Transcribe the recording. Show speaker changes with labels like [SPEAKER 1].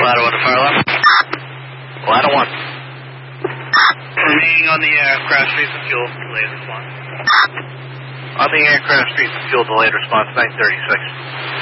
[SPEAKER 1] Ladder 1 to fire left. Ladder 1. Remaining on the aircraft streets and fuel, delayed response. On the aircraft streets and fuel, delayed response, 936.